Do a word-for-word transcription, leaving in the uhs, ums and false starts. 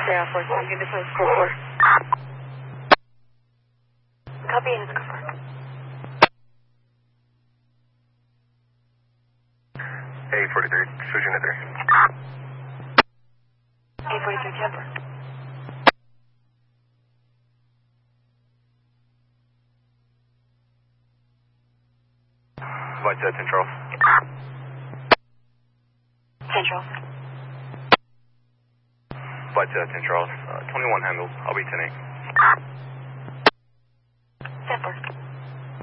Air Force One, give us a score four. Copy and confirm. A forty-three, switching to three. A forty-three, Tampa. Flight to Central. Central. Flight to Central. Uh, twenty-one handles. I'll be ten eight. Tampa.